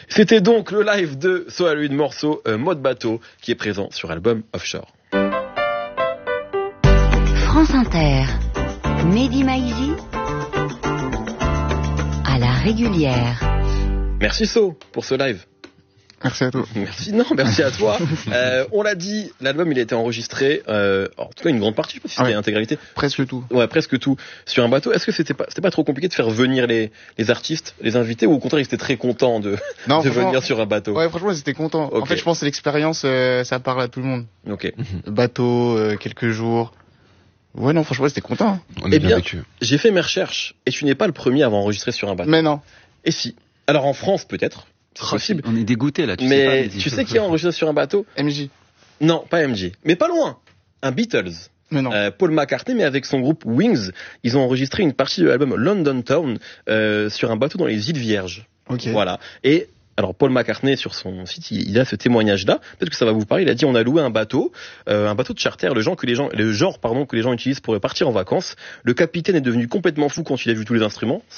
C'était donc le live de Soaluid morceau Mode Bateau qui est présent sur l'album Offshore. France Inter, Mehdi Maizi, à la régulière. Merci So pour ce live. Merci à toi. Merci à toi. On l'a dit, l'album il a été enregistré, en tout cas une grande partie, je sais pas si c'était l'intégralité. Presque tout. Ouais, presque tout sur un bateau. Est-ce que c'était pas trop compliqué de faire venir les artistes, les invités, ou au contraire ils étaient très contents de venir sur un bateau? Ouais, franchement ils étaient contents. Okay. En fait, je pense que l'expérience, ça parle à tout le monde. Ok. Bateau, quelques jours. Ouais, non, franchement, c'était content. Eh bien, j'ai fait mes recherches et tu n'es pas le premier à avoir enregistré sur un bateau. Mais non. Et si? Alors en France peut-être. C'est possible. On est dégoûté là. Mais tu sais qui a enregistré sur un bateau? MJ. Non, pas MJ. Mais pas loin. Un Beatles. Mais non. Paul McCartney, mais avec son groupe Wings, ils ont enregistré une partie de l'album London Town sur un bateau dans les îles Vierges. Ok. Voilà. Et alors Paul McCartney sur son site, il a ce témoignage-là. Peut-être que ça va vous parler. Il a dit on a loué un bateau de charter, le genre que les gens utilisent pour partir en vacances. Le capitaine est devenu complètement fou quand il a vu tous les instruments.